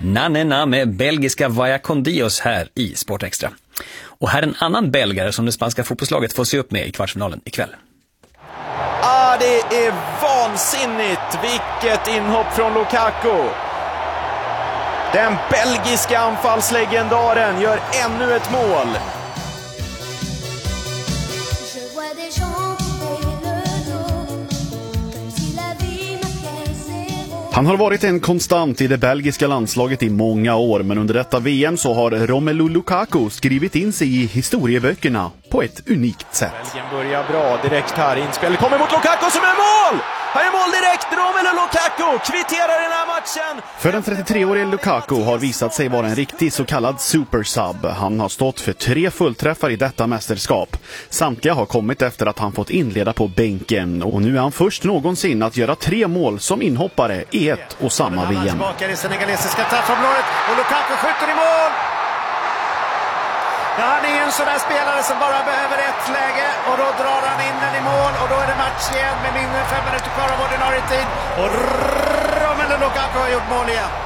Nanena med belgiska Vaya con Dios här i Sportextra. Och här är en annan belgare som det spanska fotbollslaget får se upp med i kvartsfinalen ikväll. Det är vansinnigt. Vilket inhopp från Lukaku. Den belgiska anfallslegendaren gör ännu ett mål. Han har varit en konstant i det belgiska landslaget i många år, men under detta VM så har Romelu Lukaku skrivit in sig i historieböckerna på ett unikt sätt. Belgien börjar bra direkt här. Inspel kommer mot Lukaku som är mål! Här är mål direkt! Romelu Lukaku kvitterar den här matchen! För den 33-årige Lukaku har visat sig vara en riktig så kallad supersub. Han har stått för 3 fullträffar i detta mästerskap. Samtliga har kommit efter att han fått inleda på bänken. Och nu är han först någonsin att göra 3 mål som inhoppare i ett och samma VM. Tillbaka i senegalesiska straffområdet och Lukaku skjuter i mål! Ja, han är en sån där spelare som bara behöver ett läge och då drar han in den i mål och då är det match igen med mindre än 5 minuter kvar av ordinarie tid och Romelu Lukaku har gjort mål igen.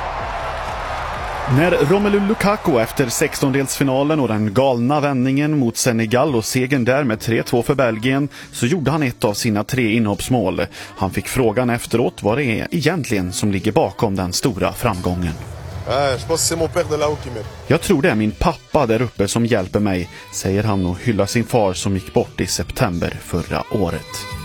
När Romelu Lukaku efter 16-delsfinalen och den galna vändningen mot Senegal och segern där med 3-2 för Belgien så gjorde han ett av sina 3 inhoppsmål. Han fick frågan efteråt vad det är egentligen som ligger bakom den stora framgången. Jag tror det är min pappa där uppe som hjälper mig, säger han och hyllar sin far som gick bort i september förra året.